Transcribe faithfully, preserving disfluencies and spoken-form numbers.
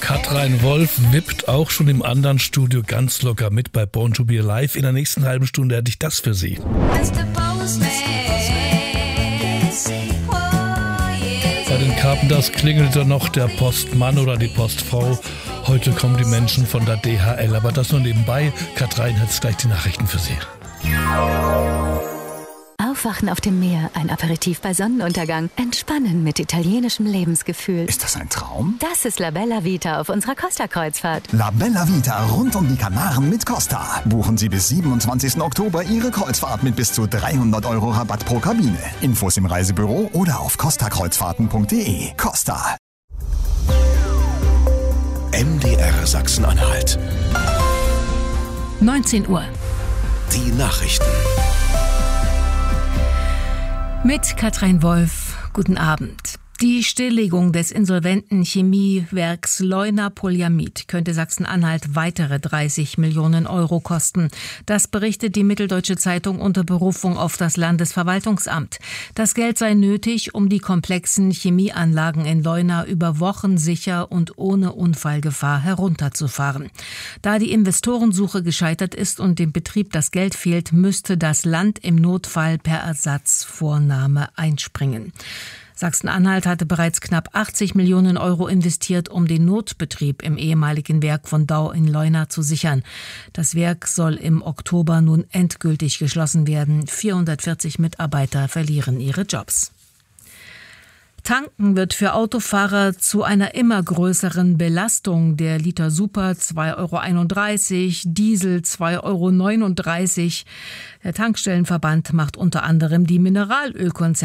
Katrin Wolf wippt auch schon im anderen Studio ganz locker mit bei Born to be Alive. In der nächsten halben Stunde hätte ich das für Sie. Bei den Carpenters klingelte noch der Postmann oder die Postfrau. Heute kommen die Menschen von der D H L, aber das nur nebenbei. Katrin hat gleich die Nachrichten für Sie. Aufwachen auf dem Meer, ein Aperitif bei Sonnenuntergang, entspannen mit italienischem Lebensgefühl. Ist das ein Traum? Das ist La Bella Vita auf unserer Costa-Kreuzfahrt. La Bella Vita rund um die Kanaren mit Costa. Buchen Sie bis siebenundzwanzigsten Oktober Ihre Kreuzfahrt mit bis zu dreihundert Euro Rabatt pro Kabine. Infos im Reisebüro oder auf costa kreuzfahrten punkt de. Costa. M D R Sachsen-Anhalt. neunzehn Uhr. Die Nachrichten. Mit Katrin Wolf, guten Abend. Die Stilllegung des insolventen Chemiewerks Leuna Polyamid könnte Sachsen-Anhalt weitere dreißig Millionen Euro kosten. Das berichtet die Mitteldeutsche Zeitung unter Berufung auf das Landesverwaltungsamt. Das Geld sei nötig, um die komplexen Chemieanlagen in Leuna über Wochen sicher und ohne Unfallgefahr herunterzufahren. Da die Investorensuche gescheitert ist und dem Betrieb das Geld fehlt, müsste das Land im Notfall per Ersatzvornahme einspringen. Sachsen-Anhalt hatte bereits knapp achtzig Millionen Euro investiert, um den Notbetrieb im ehemaligen Werk von Dow in Leuna zu sichern. Das Werk soll im Oktober nun endgültig geschlossen werden. vierhundertvierzig Mitarbeiter verlieren ihre Jobs. Tanken wird für Autofahrer zu einer immer größeren Belastung. Der Liter Super zwei Euro einunddreißig, Diesel zwei Euro neununddreißig. Der Tankstellenverband macht unter anderem die Mineralölkonzerne